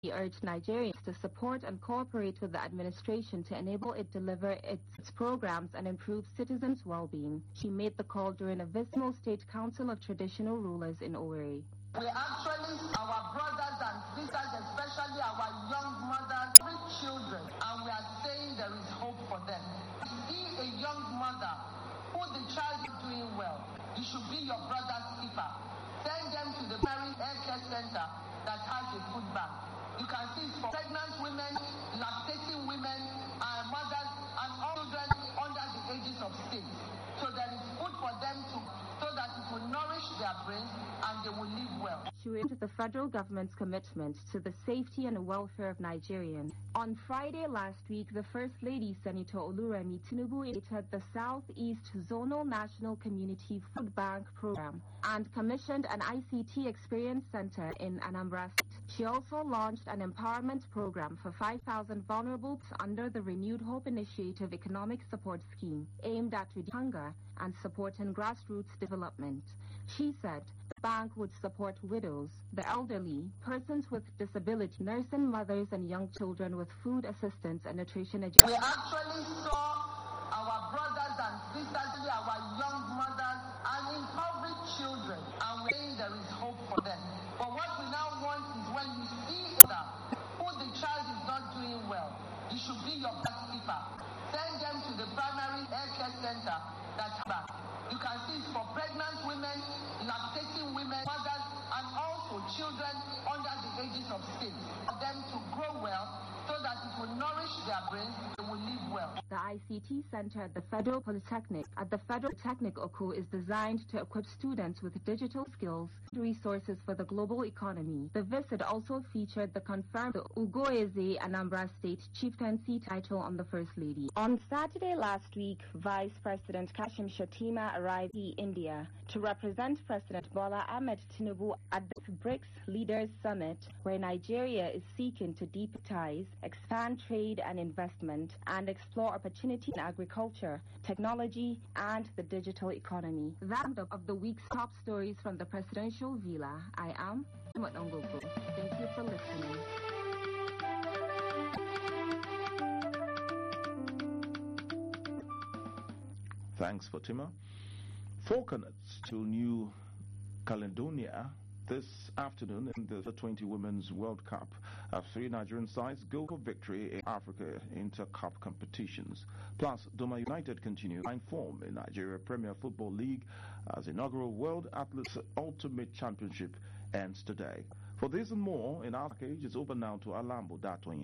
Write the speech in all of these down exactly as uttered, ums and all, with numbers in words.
He urged Nigerians to support and cooperate with the administration to enable it deliver its, its programs and improve citizens' well-being. She made the call during a Vismo State Council of Traditional Rulers in Owerri. We actually, our brothers and sisters, especially our young mothers, with children, and we are saying there is hope for them. See a young mother who the child is doing well, you should be your brother's keeper. Send them to the primary health care center that has a food bank. You can see it's for pregnant women, lactating women, and mothers, and all children under the ages of six. So there is food for them to, so that it will nourish their brains and they will live well. She reiterated the federal government's commitment to the safety and welfare of Nigerians. On Friday last week, the First Lady, Senator Oluremi Tinubu, entered the Southeast Zonal National Community Food Bank Program and commissioned an I C T Experience Center in Anambra State. She also launched an empowerment program for five thousand vulnerable under the Renewed Hope Initiative Economic Support Scheme, aimed at reducing hunger and supporting grassroots development. She said the bank would support widows, the elderly, persons with disability, nursing mothers and young children with food assistance and nutrition education. We actually saw our brothers and sisters, our young mothers and impoverished children, and we're saying there is hope for them. But what we now want is when you see that who the child is not doing well, you should be your best keeper. Send them to the primary health care center that's back. You can see it's for pregnant women, lactating women, mothers, and also children under the ages of six. For them to grow well so that it will nourish their brains, they will live well. The I C T Center at the Federal Polytechnic at the Federal Polytechnic Oku is designed to equip students with digital skills and resources for the global economy. The visit also featured the confirmed Ugoeze Anambra State Chieftaincy title on the First Lady. On Saturday last week, Vice President Kashim Shettima arrived in India to represent President Bola Ahmed Tinubu at the BRICS Leaders Summit, where Nigeria is seeking to deepen ties, expand trade and investment, and explore opportunity in agriculture, technology, and the digital economy. That of the week's top stories from the presidential villa. I am Motongogo. Thank you for listening. Thanks, Fatima. Four candidates to New Caledonia this afternoon in the twenty Women's World Cup as three Nigerian sides go for victory in Africa Inter-Cup competitions. Plus, Doma United continue in form in Nigeria Premier Football League as inaugural World Athletics Ultimate Championship ends today. For this and more in our package, it's open now to Alambo Datonye.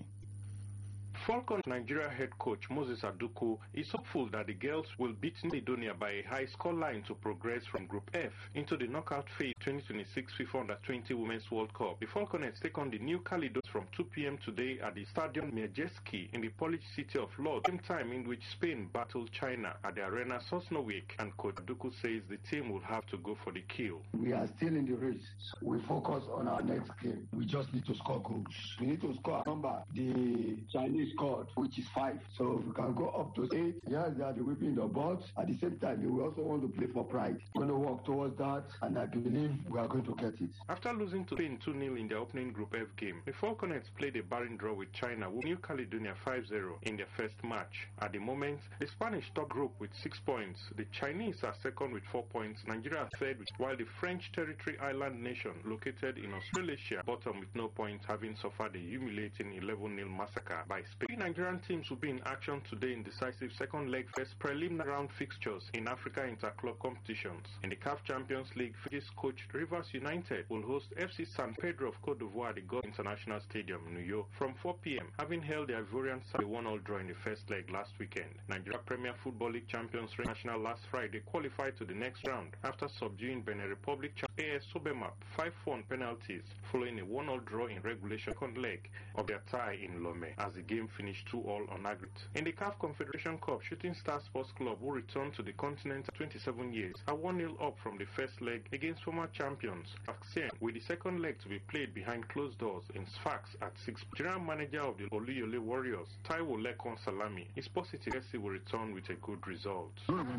Falcons Nigeria head coach Moses Aduku is hopeful that the girls will beat Caledonia by a high scoreline to progress from Group F into the knockout phase twenty twenty-six FIFA Under twenty Women's World Cup. The Falcons take on the New Caledonians from two p m today at the Stadium Miejeski in the Polish city of Lodz, same time in which Spain battled China at the Arena Sosnowiec, and coach Aduku says the team will have to go for the kill. We are still in the race. We focus on our next game. We just need to score goals. We need to score a number. The Chinese scored, which is five. So we can go up to eight. Yes, they are the whipping the box. At the same time, we also want to play for pride. We're going to work towards that, and I believe we are going to get it. After losing to Spain two nil in their opening Group F game, the Falcons played a barren draw with China, with New Caledonia five zero in their first match. At the moment, the Spanish top group with six points. The Chinese are second with four points. Nigeria are third, while the French territory island nation, located in Australasia, bottom with no points, having suffered a humiliating eleven nil massacre by Spain. Three Nigerian teams will be in action today in decisive second leg first preliminary round fixtures in Africa Interclub competitions. In the C A F Champions League, Fijis coach Rivers United will host F C San Pedro of Cote d'Ivoire at the Gulf International Stadium in New York from four p m, having held the Ivorian side a one all draw in the first leg last weekend. Nigeria Premier Football League champions National last Friday qualified to the next round after subduing Benin Republic A S Sobemap five four on penalties following a one all draw in regulation second leg of their tie in Lomé as the game finished two all on aggregate. In the C A F Confederation Cup, Shooting Star Sports Club will return to the continent after twenty-seven years, a one nil up from the first leg against former champions Sfaxien, with the second leg to be played behind closed doors in Sfax at six. General manager of the Oluyole Warriors, Taiwo Lekon Salami, is positive Messi will return with a good result.